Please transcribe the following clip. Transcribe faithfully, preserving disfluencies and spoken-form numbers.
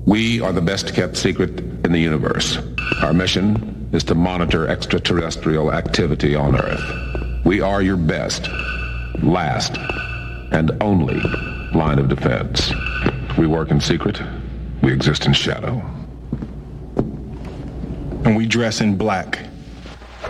We are the best kept secret in the universe. Our mission is to monitor extraterrestrial activity on Earth. We are your best, last, and only line of defense. We work in secret. We exist in shadow. And we dress in black.